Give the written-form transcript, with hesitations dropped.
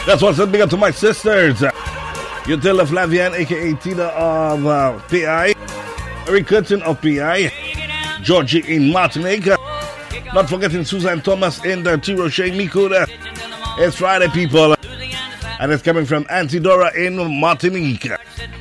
That's what's up. Big up to my sisters. Utila Flavian, aka Tina of PI. Eric Curtin of PI. Georgie in Martinique. Not forgetting Susan Thomas in the T. Roche Mikuda. It's Friday, people. And it's coming from Auntie Dora in Martinique.